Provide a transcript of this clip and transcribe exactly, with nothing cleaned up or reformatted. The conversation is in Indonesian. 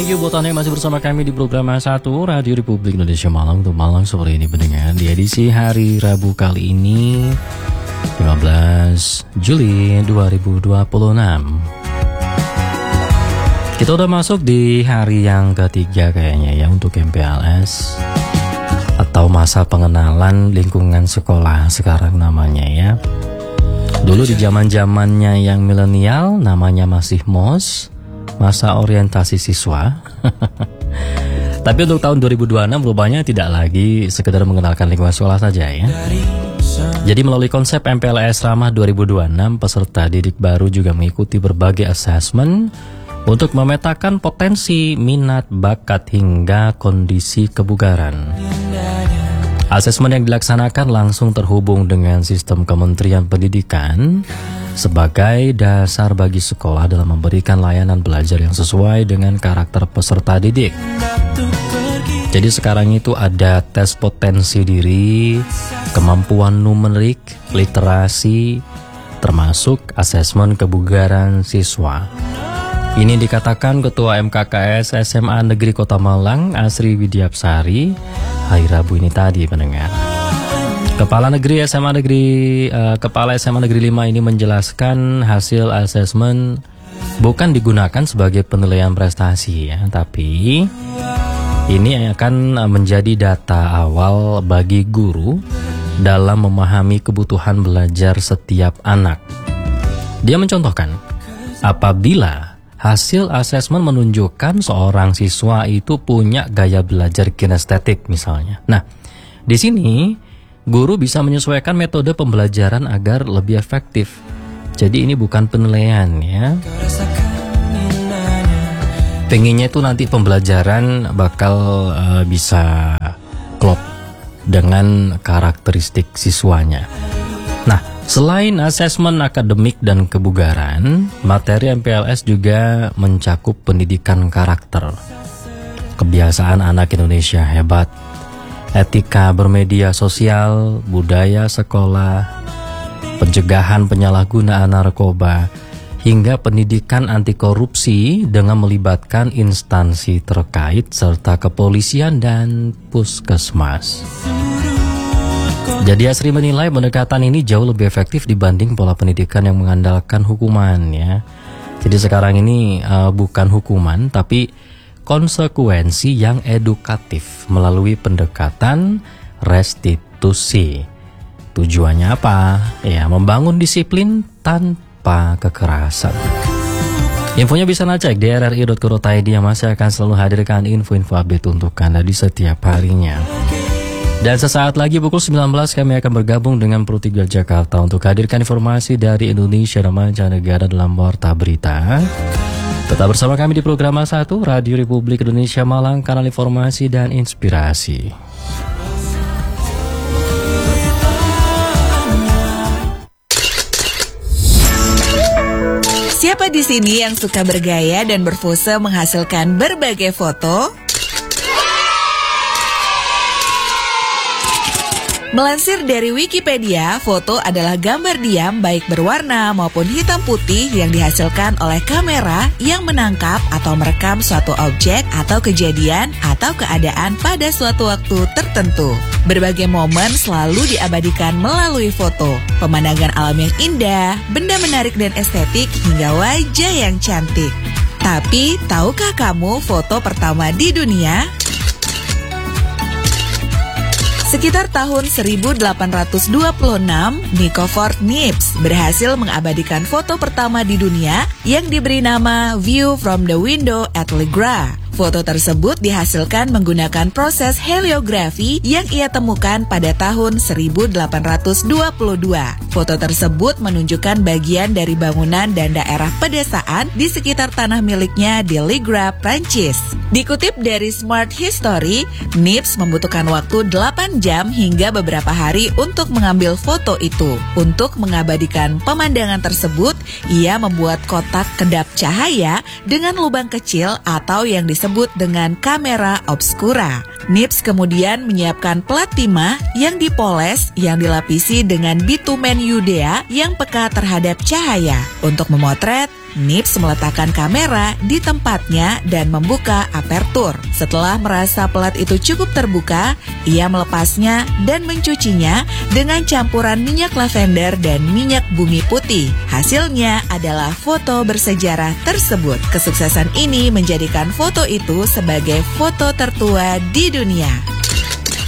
pagi buat Anda yang masih bersama kami di program satu Radio Republik Indonesia Malang untuk Malang sore ini pendengar. Di edisi hari Rabu kali ini lima belas Juli dua ribu dua puluh enam. Kita udah masuk di hari yang ketiga kayaknya ya untuk M P L S atau masa pengenalan lingkungan sekolah sekarang namanya ya. Dulu di zaman-zamannya yang milenial namanya masih M O S, masa orientasi siswa. Tapi untuk tahun dua ribu dua puluh enam rupanya tidak lagi sekedar mengenalkan lingkungan sekolah saja ya. Jadi melalui konsep M P L S Ramah dua ribu dua puluh enam, peserta didik baru juga mengikuti berbagai assessment untuk memetakan potensi, minat, bakat hingga kondisi kebugaran. Asesmen yang dilaksanakan langsung terhubung dengan sistem Kementerian Pendidikan sebagai dasar bagi sekolah dalam memberikan layanan belajar yang sesuai dengan karakter peserta didik. Jadi sekarang itu ada tes potensi diri, kemampuan numerik, literasi, termasuk asesmen kebugaran siswa. Ini dikatakan Ketua M K K S S M A Negeri Kota Malang, Asri Widyapsari, hari Rabu ini tadi pendengar. Kepala Negeri S M A Negeri uh, Kepala S M A Negeri lima ini menjelaskan hasil asesmen bukan digunakan sebagai penilaian prestasi ya, tapi ini akan menjadi data awal bagi guru dalam memahami kebutuhan belajar setiap anak. Dia mencontohkan, apabila hasil asesmen menunjukkan seorang siswa itu punya gaya belajar kinestetik misalnya. Nah, di sini guru bisa menyesuaikan metode pembelajaran agar lebih efektif. Jadi ini bukan penilaian ya. Pengennya itu nanti pembelajaran bakal uh, bisa klop dengan karakteristik siswanya. Nah, selain asesmen akademik dan kebugaran, materi M P L S juga mencakup pendidikan karakter, kebiasaan anak Indonesia hebat, etika bermedia sosial, budaya sekolah, pencegahan penyalahgunaan narkoba, hingga pendidikan anti korupsi dengan melibatkan instansi terkait serta kepolisian dan puskesmas. Jadi Asri menilai pendekatan ini jauh lebih efektif dibanding pola pendidikan yang mengandalkan hukuman ya. Jadi sekarang ini uh, bukan hukuman tapi konsekuensi yang edukatif melalui pendekatan restitusi. Tujuannya apa? Ya, membangun disiplin tanpa kekerasan. Infonya bisa Anda cek di r r i dot co dot i d yang masih akan selalu hadirkan info-info update untuk Anda di setiap harinya. Dan sesaat lagi pukul sembilan belas kami akan bergabung dengan Pro tiga Jakarta untuk hadirkan informasi dari Indonesia dan mancanegara dalam Warta Berita. Tetap bersama kami di program satu Radio Republik Indonesia Malang, kanal informasi dan inspirasi. Siapa di sini yang suka bergaya dan berpose menghasilkan berbagai foto? Melansir dari Wikipedia, foto adalah gambar diam baik berwarna maupun hitam putih yang dihasilkan oleh kamera yang menangkap atau merekam suatu objek atau kejadian atau keadaan pada suatu waktu tertentu. Berbagai momen selalu diabadikan melalui foto. Pemandangan alam yang indah, benda menarik dan estetik, hingga wajah yang cantik. Tapi, tahukah kamu foto pertama di dunia? Sekitar tahun seribu delapan ratus dua puluh enam, Nicofor Niepce berhasil mengabadikan foto pertama di dunia yang diberi nama View from the Window at Le Gras. Foto tersebut dihasilkan menggunakan proses heliografi yang ia temukan pada tahun seribu delapan ratus dua puluh dua. Foto tersebut menunjukkan bagian dari bangunan dan daerah pedesaan di sekitar tanah miliknya di Le Gras, Prancis. Dikutip dari Smart History, Niepce membutuhkan waktu delapan jam hingga beberapa hari untuk mengambil foto itu. Untuk mengabadikan pemandangan tersebut, ia membuat kotak kedap cahaya dengan lubang kecil atau yang disebut dengan kamera obscura. Niepce kemudian menyiapkan plat timah yang dipoles yang dilapisi dengan bitumen Yudea yang peka terhadap cahaya untuk memotret Nips meletakkan kamera di tempatnya dan membuka apertur. Setelah merasa pelat itu cukup terbuka, ia melepasnya dan mencucinya dengan campuran minyak lavender dan minyak bumi putih. Hasilnya adalah foto bersejarah tersebut. Kesuksesan ini menjadikan foto itu sebagai foto tertua di dunia.